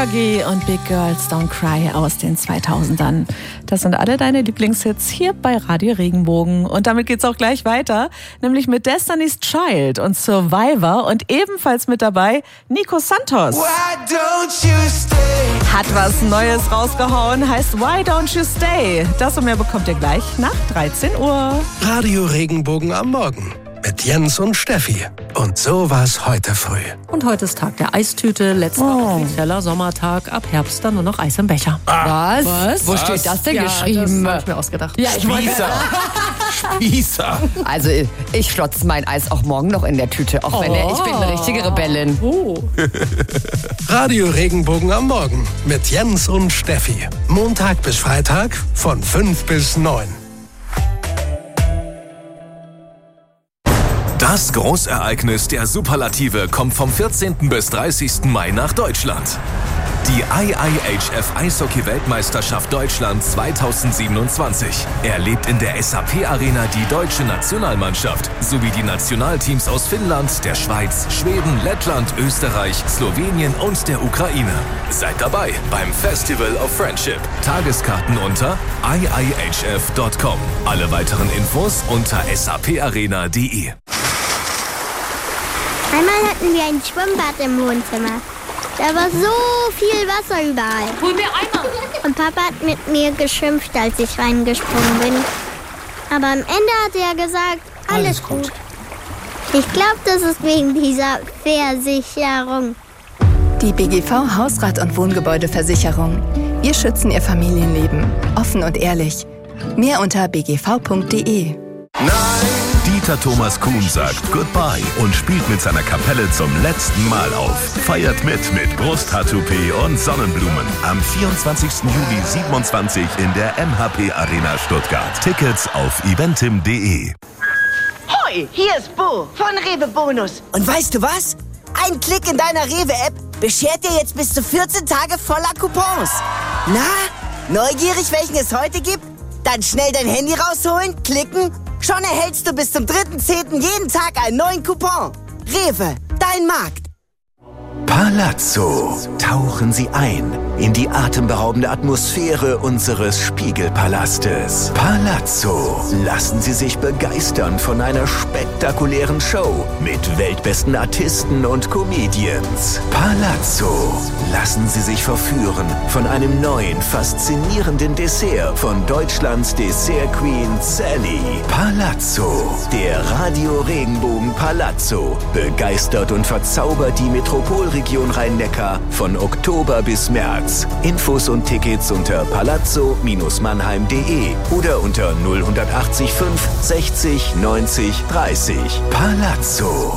Fergie und Big Girls Don't Cry aus den 2000ern. Das sind alle deine Lieblingshits hier bei Radio Regenbogen. Und damit geht's auch gleich weiter, nämlich mit Destiny's Child und Survivor und ebenfalls mit dabei Nico Santos. Hat was Neues rausgehauen, heißt Why Don't You Stay? Das und mehr bekommt ihr gleich nach 13 Uhr. Radio Regenbogen am Morgen mit Jens und Steffi. Und so war's heute früh. Und heute ist Tag der Eistüte, letzter offizieller Sommertag, ab Herbst dann nur noch Eis im Becher. Was? Wo steht das denn geschrieben? Das hab ich mir ausgedacht. Ja, Spießer. Also ich schlotze mein Eis auch morgen noch in der Tüte, auch wenn ich bin eine richtige Rebellin. Radio Regenbogen am Morgen mit Jens und Steffi. Montag bis Freitag von 5 bis 9. Das Großereignis der Superlative kommt vom 14. bis 30. Mai nach Deutschland. Die IIHF Eishockey-Weltmeisterschaft Deutschland 2027 erlebt in der SAP Arena die deutsche Nationalmannschaft sowie die Nationalteams aus Finnland, der Schweiz, Schweden, Lettland, Österreich, Slowenien und der Ukraine. Seid dabei beim Festival of Friendship. Tageskarten unter iihf.com. Alle weiteren Infos unter saparena.de. Einmal hatten wir ein Schwimmbad im Wohnzimmer. Da war so viel Wasser überall. Hol mir Eimer! Und Papa hat mit mir geschimpft, als ich reingesprungen bin. Aber am Ende hat er gesagt, alles gut. Ich glaube, das ist wegen dieser Versicherung. Die BGV Hausrat- und Wohngebäudeversicherung. Wir schützen Ihr Familienleben. Offen und ehrlich. Mehr unter bgv.de. Dieter Thomas Kuhn sagt Goodbye und spielt mit seiner Kapelle zum letzten Mal auf. Feiert mit Brusthaar-Toupet und Sonnenblumen. Am 24. Juli 27 in der MHP Arena Stuttgart. Tickets auf eventim.de. Hoi, hier ist Bo von Rewe Bonus. Und weißt du was? Ein Klick in deiner Rewe-App beschert dir jetzt bis zu 14 Tage voller Coupons. Na, neugierig, welchen es heute gibt? Dann schnell dein Handy rausholen, klicken. Schon erhältst du bis zum 3.10. jeden Tag einen neuen Coupon. Rewe, dein Markt. Palazzo. Tauchen Sie ein in die atemberaubende Atmosphäre unseres Spiegelpalastes. Palazzo. Lassen Sie sich begeistern von einer spektakulären Show mit weltbesten Artisten und Comedians. Palazzo. Lassen Sie sich verführen von einem neuen, faszinierenden Dessert von Deutschlands Dessert Queen Sally. Palazzo. Der Radio Regenbogen Palazzo begeistert und verzaubert die Metropolregion Rhein-Neckar von Oktober bis März. Infos und Tickets unter palazzo-mannheim.de oder unter 0180 5 60 90 30. Palazzo.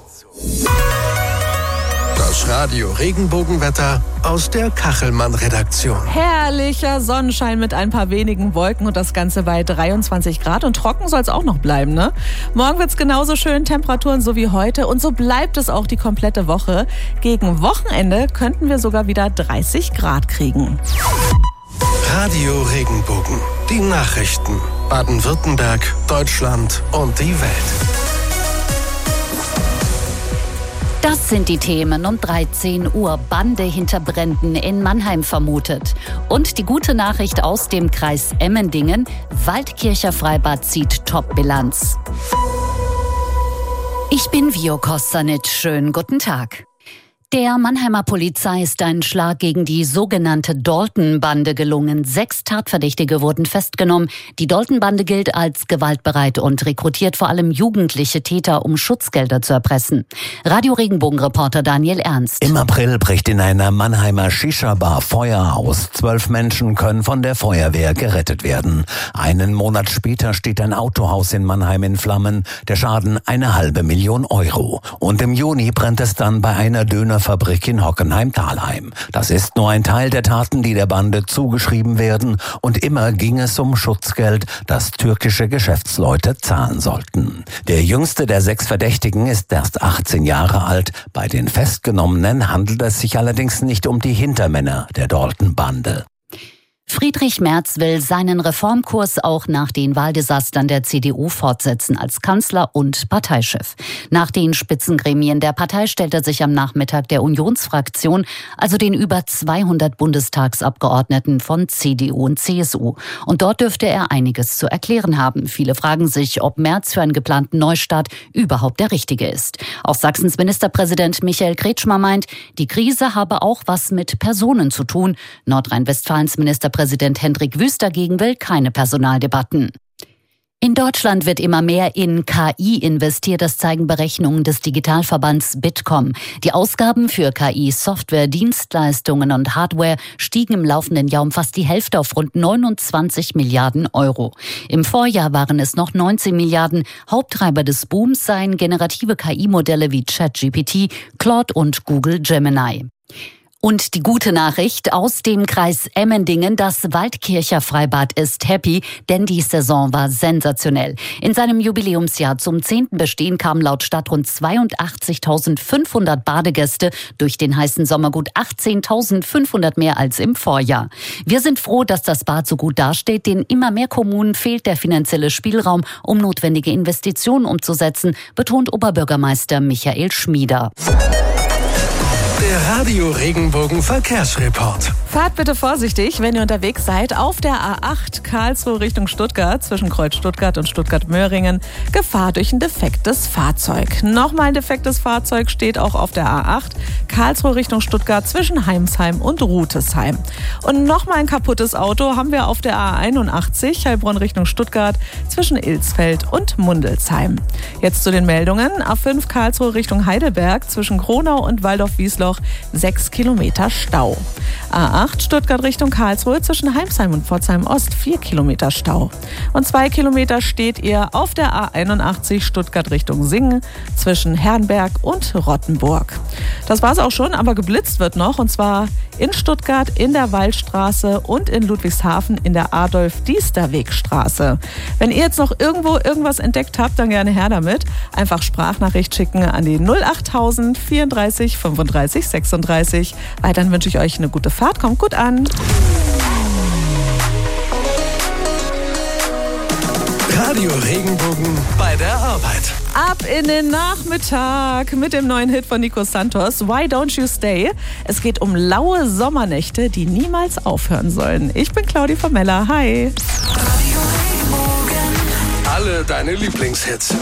Das Radio Regenbogenwetter aus der Kachelmann-Redaktion. Herrlicher Sonnenschein mit ein paar wenigen Wolken und das Ganze bei 23 Grad. Und trocken soll es auch noch bleiben, ne? Morgen wird's genauso schön, Temperaturen so wie heute. Und so bleibt es auch die komplette Woche. Gegen Wochenende könnten wir sogar wieder 30 Grad kriegen. Radio Regenbogen. Die Nachrichten. Baden-Württemberg, Deutschland und die Welt. Das sind die Themen um 13 Uhr. Bande hinter Bränden in Mannheim vermutet. Und die gute Nachricht aus dem Kreis Emmendingen. Waldkircher Freibad zieht Top-Bilanz. Ich bin Vio Kostanic. Schönen guten Tag. Der Mannheimer Polizei ist ein Schlag gegen die sogenannte Dalton-Bande gelungen. 6 Tatverdächtige wurden festgenommen. Die Dalton-Bande gilt als gewaltbereit und rekrutiert vor allem jugendliche Täter, um Schutzgelder zu erpressen. Radio Regenbogen-Reporter Daniel Ernst. Im April bricht in einer Mannheimer Shisha-Bar Feuer aus. 12 Menschen können von der Feuerwehr gerettet werden. Einen Monat später steht ein Autohaus in Mannheim in Flammen. Der Schaden 500.000 Euro. Und im Juni brennt es dann bei einer Dönerfabrik in Hockenheim-Thalheim. Das ist nur ein Teil der Taten, die der Bande zugeschrieben werden. Und immer ging es um Schutzgeld, das türkische Geschäftsleute zahlen sollten. Der jüngste der 6 Verdächtigen ist erst 18 Jahre alt. Bei den Festgenommenen handelt es sich allerdings nicht um die Hintermänner der Dalton-Bande. Friedrich Merz will seinen Reformkurs auch nach den Wahldesastern der CDU fortsetzen als Kanzler und Parteichef. Nach den Spitzengremien der Partei stellt er sich am Nachmittag der Unionsfraktion, also den über 200 Bundestagsabgeordneten von CDU und CSU. Und dort dürfte er einiges zu erklären haben. Viele fragen sich, ob Merz für einen geplanten Neustart überhaupt der Richtige ist. Auch Sachsens Ministerpräsident Michael Kretschmer meint, die Krise habe auch was mit Personen zu tun. Nordrhein-Westfalens Ministerpräsident Hendrik Wüst dagegen will keine Personaldebatten. In Deutschland wird immer mehr in KI investiert, das zeigen Berechnungen des Digitalverbands Bitkom. Die Ausgaben für KI-Software, Dienstleistungen und Hardware stiegen im laufenden Jahr um fast die Hälfte auf rund 29 Milliarden Euro. Im Vorjahr waren es noch 19 Milliarden. Haupttreiber des Booms seien generative KI-Modelle wie ChatGPT, Claude und Google Gemini. Und die gute Nachricht aus dem Kreis Emmendingen, das Waldkircher Freibad ist happy, denn die Saison war sensationell. In seinem Jubiläumsjahr zum 10. Bestehen kamen laut Stadt rund 82.500 Badegäste, durch den heißen Sommer gut 18.500 mehr als im Vorjahr. Wir sind froh, dass das Bad so gut dasteht, denn immer mehr Kommunen fehlt der finanzielle Spielraum, um notwendige Investitionen umzusetzen, betont Oberbürgermeister Michael Schmieder. Der Radio Regenbogen Verkehrsreport. Fahrt bitte vorsichtig, wenn ihr unterwegs seid. Auf der A8 Karlsruhe Richtung Stuttgart, zwischen Kreuz Stuttgart und Stuttgart-Möhringen, Gefahr durch ein defektes Fahrzeug. Nochmal ein defektes Fahrzeug steht auch auf der A8 Karlsruhe Richtung Stuttgart, zwischen Heimsheim und Rutesheim. Und nochmal ein kaputtes Auto haben wir auf der A81 Heilbronn Richtung Stuttgart, zwischen Ilsfeld und Mundelsheim. Jetzt zu den Meldungen. A5 Karlsruhe Richtung Heidelberg, zwischen Kronau und Waldorf-Wiesloch, 6 Kilometer Stau. A8 Stuttgart Richtung Karlsruhe, zwischen Heimsheim und Pforzheim Ost, 4 Kilometer Stau. Und 2 Kilometer steht ihr auf der A81 Stuttgart Richtung Singen, zwischen Herrenberg und Rottenburg. Das war's auch schon, aber geblitzt wird noch, und zwar in Stuttgart in der Waldstraße und in Ludwigshafen in der Adolf-Diester-Weg-Straße. Wenn ihr jetzt noch irgendwo irgendwas entdeckt habt, dann gerne her damit. Einfach Sprachnachricht schicken an die 08000 34 35 36. Weiterhin wünsche ich euch eine gute Fahrt. Kommt gut an. Radio Regenbogen bei der Arbeit. Ab in den Nachmittag mit dem neuen Hit von Nico Santos, Why Don't You Stay? Es geht um laue Sommernächte, die niemals aufhören sollen. Ich bin Claudi Vermeller. Hi. Alle deine Lieblingshits.